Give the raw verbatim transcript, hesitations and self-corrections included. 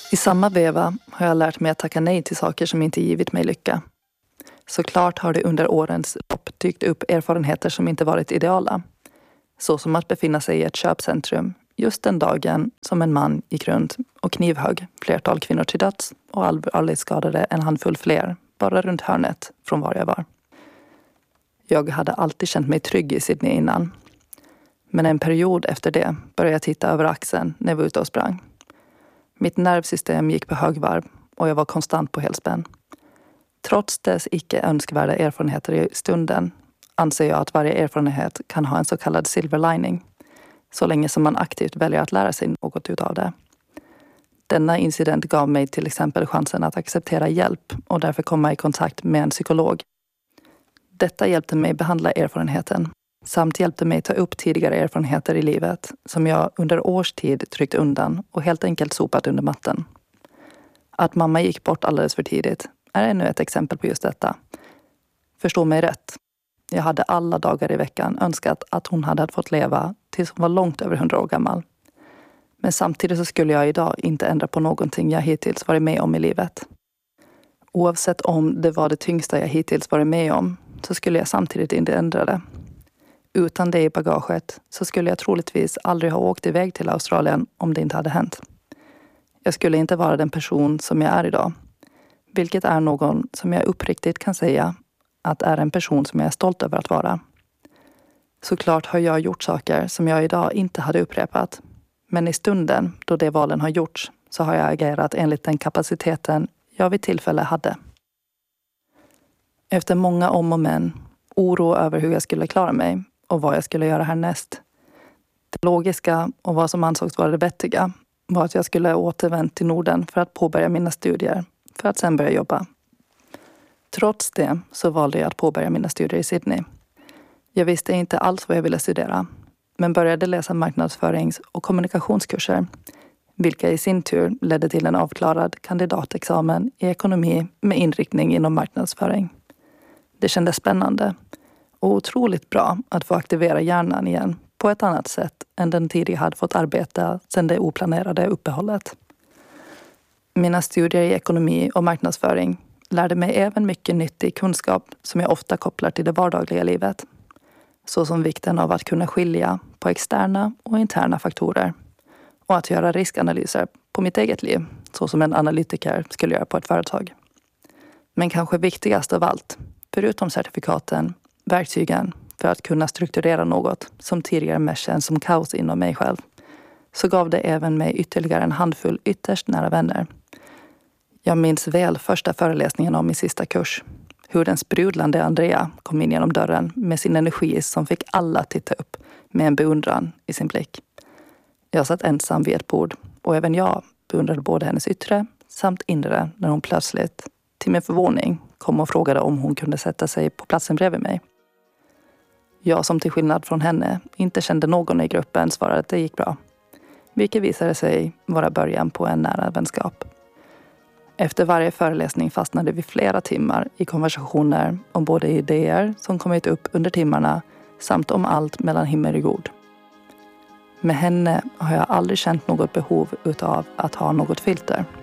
I samma veva har jag lärt mig att tacka nej till saker som inte givit mig lycka. Såklart har det under årens lopp dykt upp erfarenheter som inte varit ideala. Så som att befinna sig i ett köpcentrum just den dagen som en man gick runt och knivhögg flertal kvinnor till döds och allvarligt skadade en handfull fler bara runt hörnet från var jag var. Jag hade alltid känt mig trygg i Sydney innan. Men en period efter det började jag titta över axeln när jag var ute och sprang. Mitt nervsystem gick på högvarv och jag var konstant på helspänn. Trots dess icke önskvärda erfarenheter i stunden anser jag att varje erfarenhet kan ha en så kallad silver lining. Så länge som man aktivt väljer att lära sig något utav det. Denna incident gav mig till exempel chansen att acceptera hjälp och därför komma i kontakt med en psykolog. Detta hjälpte mig behandla erfarenheten samt hjälpte mig ta upp tidigare erfarenheter i livet som jag under års tid tryckt undan och helt enkelt sopat under mattan. Att mamma gick bort alldeles för tidigt är ännu ett exempel på just detta. Förstå mig rätt. Jag hade alla dagar i veckan önskat att hon hade fått leva tills hon var långt över hundra år gammal. Men samtidigt så skulle jag idag inte ändra på någonting jag hittills varit med om i livet. Oavsett om det var det tyngsta jag hittills varit med om så skulle jag samtidigt inte ändra det. Utan det i bagaget så skulle jag troligtvis aldrig ha åkt iväg till Australien om det inte hade hänt. Jag skulle inte vara den person som jag är idag. Vilket är någon som jag uppriktigt kan säga att är en person som jag är stolt över att vara. Såklart har jag gjort saker som jag idag inte hade upprepat. Men i stunden då det valen har gjorts så har jag agerat enligt den kapaciteten jag vid tillfälle hade. Efter många om och men, oro över hur jag skulle klara mig och vad jag skulle göra härnäst. Det logiska och vad som ansågs vara det vettiga var att jag skulle återvända till Norden för att påbörja mina studier för att sen börja jobba. Trots det så valde jag att påbörja mina studier i Sydney. Jag visste inte alls vad jag ville studera, men började läsa marknadsförings- och kommunikationskurser, vilka i sin tur ledde till en avklarad kandidatexamen i ekonomi med inriktning inom marknadsföring. Det kändes spännande och otroligt bra att få aktivera hjärnan igen på ett annat sätt än den tidigare hade fått arbeta sedan det oplanerade uppehållet. Mina studier i ekonomi och marknadsföring lärde mig även mycket nyttig kunskap som jag ofta kopplar till det vardagliga livet. Såsom vikten av att kunna skilja på externa och interna faktorer och att göra riskanalyser på mitt eget liv, så som en analytiker skulle göra på ett företag. Men kanske viktigast av allt, förutom certifikaten, verktygen för att kunna strukturera något som tidigare mest känns som kaos inom mig själv, så gav det även mig ytterligare en handfull ytterst nära vänner. Jag minns väl första föreläsningen om min sista kurs. Hur den sprudlande Andrea kom in genom dörren med sin energi som fick alla titta upp med en beundran i sin blick. Jag satt ensam vid ett bord och även jag beundrade både hennes yttre samt inre när hon plötsligt, till min förvåning, kom och frågade om hon kunde sätta sig på platsen bredvid mig. Jag som till skillnad från henne inte kände någon i gruppen svarade att det gick bra. Vilket visade sig vara början på en nära vänskap. Efter varje föreläsning fastnade vi flera timmar i konversationer om både idéer som kommit upp under timmarna samt om allt mellan himmel och jord. Med henne har jag aldrig känt något behov utav att ha något filter.